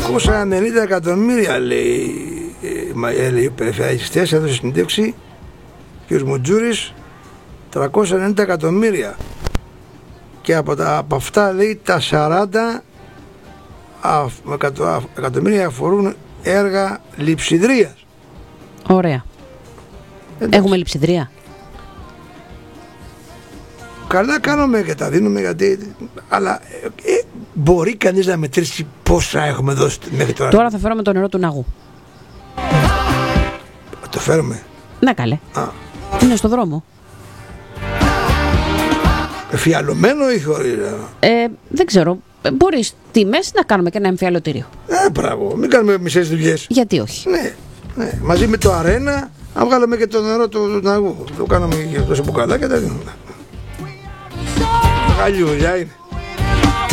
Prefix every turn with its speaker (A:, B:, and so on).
A: 390 εκατομμύρια λέει η περιφερειακιστές, έδωσε συνέντευξη κ. Μουτζούρης, 390 εκατομμύρια, και από αυτά λέει τα 40 εκατομμύρια αφορούν έργα λειψιδρίας.
B: Ωραία. Εντάξει. Έχουμε λειψιδρία.
A: Καλά κάνουμε και τα δίνουμε, γιατί, αλλά μπορεί κανείς να μετρήσει πόσα έχουμε δώσει μέχρι τώρα?
B: Τώρα θα φέρουμε το νερό του Ναγού.
A: Το φέρουμε?
B: Ναι, καλέ. Είναι στο δρόμο.
A: Εμφιαλωμένο ή χωρίς?
B: Δεν ξέρω. Μπορεί στη μέση να κάνουμε και ένα εμφιαλωτήριο.
A: Μπράβο. Μην κάνουμε μισές δουλειές.
B: Γιατί όχι?
A: Ναι. Μαζί με το αρένα, να βγάλουμε και το νερό του Ναγού. Το κάνουμε και τόσο μπουκαλά και τα δίνουμε. Μεγάλη δουλειά είναι.